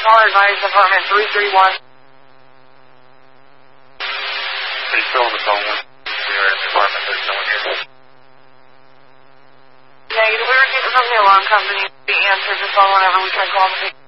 caller advised apartment 331. He's still on the phone with we are in the apartment, there's no one here. Yeah, we were getting from the alarm company. The answer to the phone whenever we tried calling.